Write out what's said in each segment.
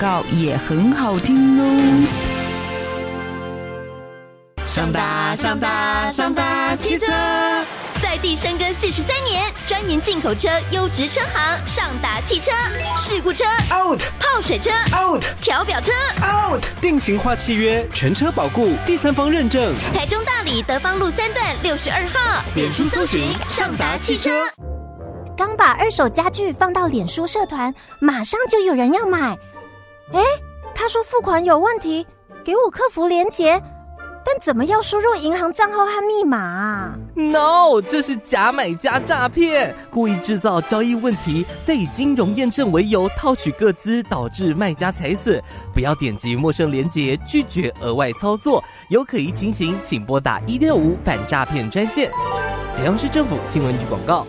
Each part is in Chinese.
告也很好听哦。 上大上大上大汽车， 在地深耕43年，专营进口车优质车行上达汽车，事故车 out， 泡水车 out， 调表车 out， 定型化契约，全车保固，第三方认证。 台中大里德芳路3段62号， 脸书搜寻上达汽车。 刚把二手家具放到脸书社团，马上就有人要买。他说付款有问题，给我客服连结，但怎么要输入银行账号和密码啊？ No， 这是假买家诈骗，故意制造交易问题，再以金融验证为由套取个资，导致卖家财损。不要点击陌生连结，拒绝额外操作，有可疑情形请拨打165反诈骗专线。台中市政府新闻局广告。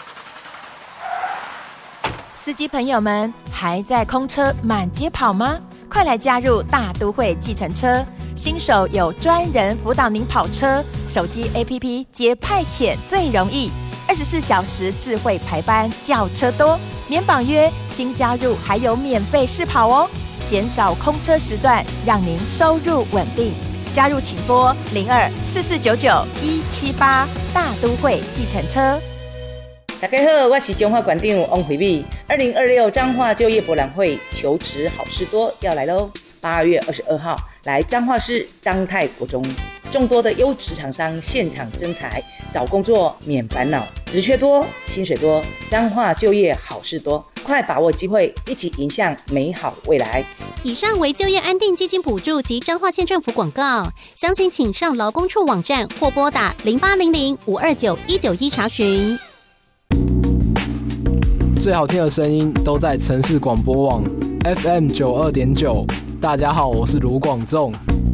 司机朋友们，还在空车满街跑吗？快来加入大都会计程车，新手有专人辅导您跑车，手机 APP 接派遣最容易，24小时智慧排班，叫车多，免绑约，新加入还有免费试跑哦，减少空车时段，让您收入稳定。加入请拨0244991178，大都会计程车。 大家好，我是中华馆长王惠美。2026彰化就业博览会求职好事多要来喽！8月22号来彰化市彰泰国中，众多的优质厂商现场征才，找工作免烦恼，职缺多，薪水多，彰化就业好事多，快把握机会，一起迎向美好未来。 以上为就业安定基金补助及彰化县政府广告，详情请上劳工处网站或拨打0800-529-191查询。 最好听的声音都在城市广播网 FM 92.9。大家好，我是卢广仲。